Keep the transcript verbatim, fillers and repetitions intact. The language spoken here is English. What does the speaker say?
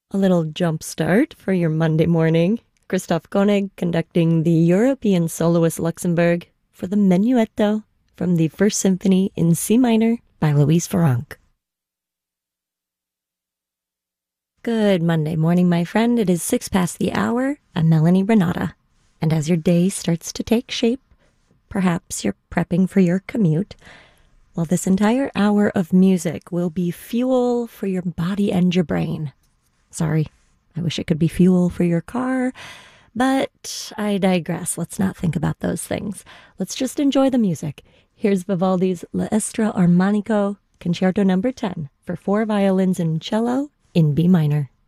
A little jump start for your Monday morning. Christoph Koenig conducting the European Soloist Luxembourg for the Menuetto from the First Symphony in C minor by Louise Farrenc. Good Monday morning, my friend. It is six past the hour. I'm Melanie Renata. And as your day starts to take shape, perhaps you're prepping for your commute, well, this entire hour of music will be fuel for your body and your brain. Sorry, I wish it could be fuel for your car, but I digress. Let's not think about those things. Let's just enjoy the music. Here's Vivaldi's L'Estro Armonico, Concerto number ten for four violins and cello in B minor.